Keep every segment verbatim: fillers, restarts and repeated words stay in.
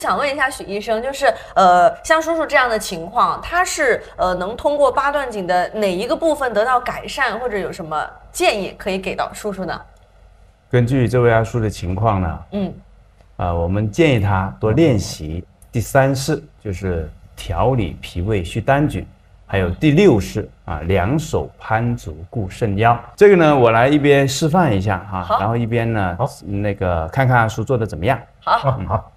想问一下许医生，就是呃，像叔叔这样的情况，他是呃能通过八段锦的哪一个部分得到改善，或者有什么建议可以给到叔叔呢？ 根据这位阿叔的情况呢，嗯，啊、呃，我们建议他多练习第三式，就是调理脾胃虚单举，还有第六式啊，两手攀足固肾腰。这个呢，我来一边示范一下哈、啊，然后一边呢，那个看看阿叔做的怎么样。 好， 嗯、好。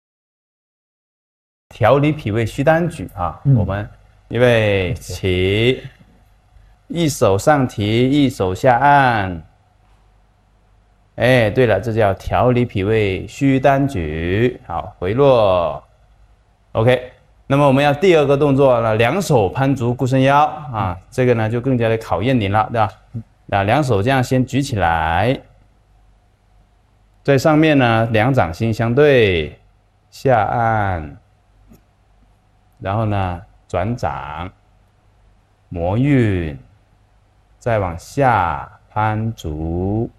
调理脾胃虚单举啊，嗯、我们预备起，一手上提，一手下按。哎，对了，这叫调理脾胃虚单举。好，回落。OK， 那么我们要第二个动作呢，两手攀足固肾腰啊，这个呢就更加的考验您了，对吧？那两手这样先举起来，在上面呢两掌心相对，下按。然后呢，转掌，摩运，再往下攀足。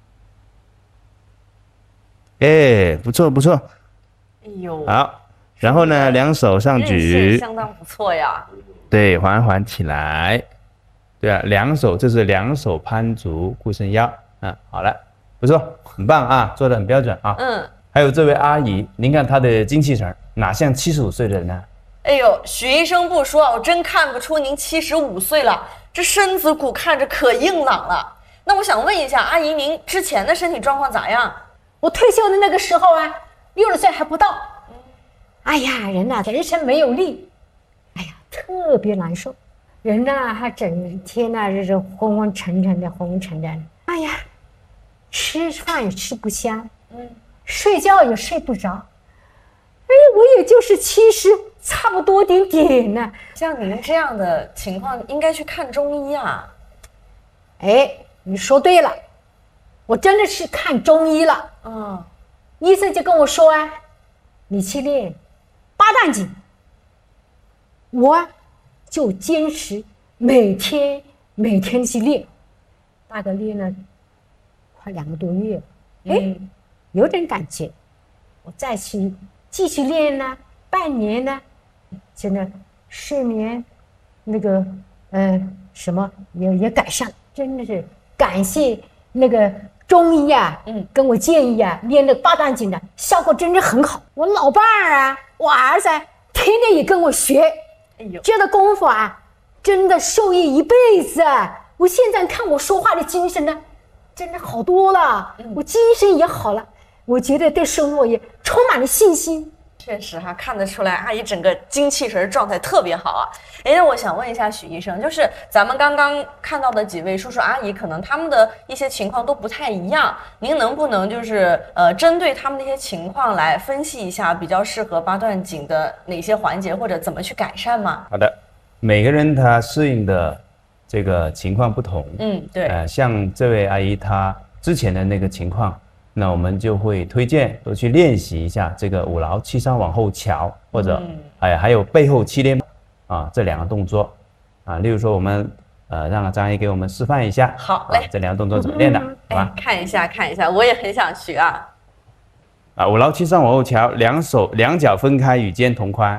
哎，不错不错。 哎呦， 好，然后呢，两手上举， 相当不错呀。 对，缓缓起来。对啊，两手这是两手攀足固肾腰。嗯，好了，不错，很棒啊，做得很标准啊。嗯。还有这位阿姨，您看她的精气神，哪像七十五岁的人呢？ 哎呦，许医生不说，我真看不出您七十五岁了，这身子骨看着可硬朗了。那我想问一下，阿姨，您之前的身体状况咋样？ 我退休的那个时候啊，六十岁还不到。哎呀，人呐、啊，人生没有力，哎呀，特别难受。人呐、啊，还整天呐、啊，这是昏昏沉沉的，昏昏沉沉的。哎呀，吃饭也吃不香，嗯，睡觉也睡不着。哎，我也就是七十，差不多点点呢。 像你们这样的情况，应该去看中医啊。 哎，你说对了，我真的是看中医了。嗯，医生就跟我说啊，你去练八段锦。我就坚持每天每天去练，大概练了快两个多月。哎、嗯，有点感觉，我再去。继续练呢，半年呢，真的睡眠那个呃什么也也改善，真的是感谢那个中医啊，嗯，跟我建议啊，练那个八段锦的效果真的很好。我老伴儿啊，我儿子天天也跟我学，哎呦，这个功夫啊，真的受益一辈子啊！我现在看我说话的精神呢，真的好多了，嗯、我精神也好了。我觉得对生活也充满了信心。 确实哈、啊，看得出来阿姨整个精气神状态特别好啊。哎，那我想问一下许医生，就是咱们刚刚看到的几位叔叔阿姨，可能他们的一些情况都不太一样，您能不能就是呃针对他们的一些情况来分析一下，比较适合八段锦的哪些环节，或者怎么去改善吗？ 好的，每个人他适应的这个情况不同。 嗯，对。 呃，像这位阿姨她之前的那个情况。那我们就会推荐多去练习一下这个五劳七伤往后翘，或者、嗯、哎还有背后七连啊这两个动作啊，例如说我们呃让张阿姨给我们示范一下， 好嘞、 啊，这两个动作怎么练的， 嗯、 好吧？ 哎，看一下看一下，我也很想学啊。 啊，五劳七伤往后翘，两手两脚分开与肩同宽，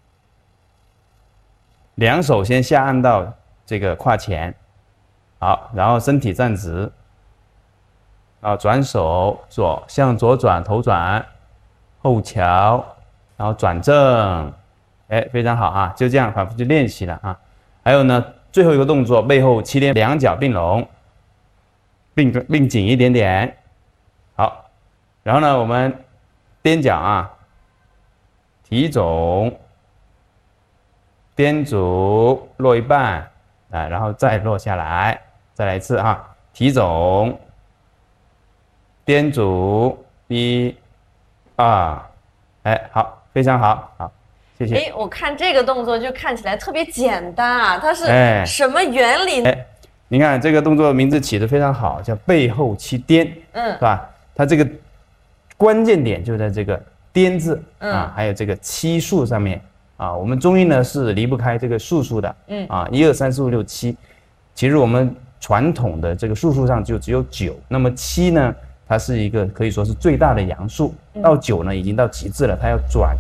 两手先下按到这个胯前，好，然后身体站直。啊，转手左向左转，头转，后翘，然后转正，哎，非常好啊，就这样反复去练习了啊。还有呢，最后一个动作，背后七连，两脚并拢，并并紧一点点，好。然后呢，我们踮脚啊，提踵，踮足落一半，啊，然后再落下来，再来一次啊，提踵。踮足一、二，哎，好，非常好，好，谢谢。 哎，我看这个动作就看起来特别简单啊，它是什么原理呢？ 哎，你看这个动作名字起得非常好，叫背后七颠，嗯，是吧？它这个关键点就在这个颠字、嗯、啊，还有这个七数上面啊。我们中医呢是离不开这个数数的，嗯啊，一二三四五六七。其实我们传统的这个数数上就只有九，那么七呢？它是一个可以说是最大的阳数，到九呢已经到极致了，它要转